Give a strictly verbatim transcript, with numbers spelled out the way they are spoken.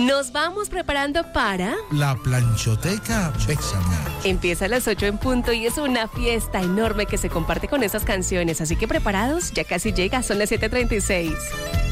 Nos vamos preparando para... La Planchoteca Bésame. Empieza a las ocho en punto y es una fiesta enorme que se comparte con esas canciones. Así que preparados, ya casi llega, son las siete treinta y seis.